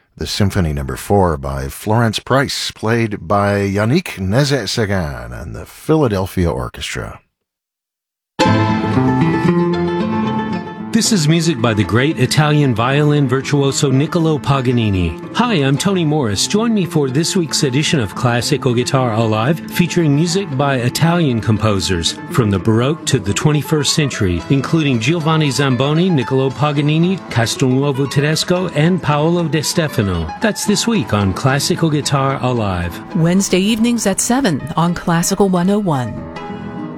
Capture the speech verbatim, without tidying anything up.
the Symphony Number four by Florence Price, played by Yannick Nézet-Séguin and the Philadelphia Orchestra. This is music by the great Italian violin virtuoso Niccolo Paganini. Hi, I'm Tony Morris. Join me for this week's edition of Classical Guitar Alive, featuring music by Italian composers from the Baroque to the twenty-first century, including Giovanni Zamboni, Niccolo Paganini, Castelnuovo Tedesco, and Paolo De Stefano. That's this week on Classical Guitar Alive. Wednesday evenings at seven on Classical one oh one.